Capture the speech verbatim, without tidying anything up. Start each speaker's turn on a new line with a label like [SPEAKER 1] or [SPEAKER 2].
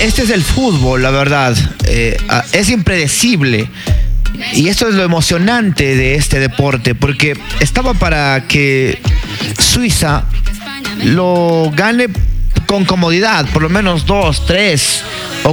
[SPEAKER 1] este es el fútbol, la verdad. Eh, es impredecible. Y esto es lo emocionante de este deporte, porque estaba para que Suiza lo gane con comodidad, por lo menos dos, tres